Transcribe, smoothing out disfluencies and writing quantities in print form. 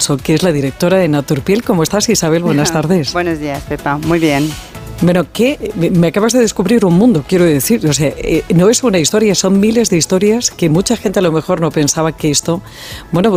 Alonso, que es la directora de Naturpiel. ¿Cómo estás, Isabel? Buenas tardes. Buenos días, Pepa. Muy bien. Bueno, me acabas de descubrir un mundo, quiero decir. O sea, no es una historia, son miles de historias que mucha gente a lo mejor no pensaba que esto... Bueno,